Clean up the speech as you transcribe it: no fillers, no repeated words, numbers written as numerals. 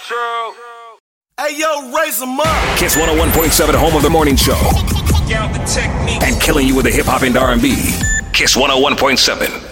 Hey, yo, raise them up. Kiss 101.7, home of the morning show. And killing you with the hip hop and R&B. Kiss 101.7.